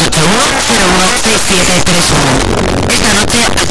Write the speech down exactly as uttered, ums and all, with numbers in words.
ocho uno cero uno seis siete tres uno. Esta noche